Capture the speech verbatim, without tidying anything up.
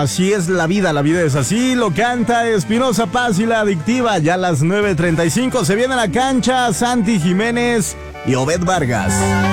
así es la vida, la vida es así. Lo canta Espinosa Paz y La Adictiva. Ya a las nueve treinta y cinco se viene a la cancha Santi Jiménez y Obed Vargas.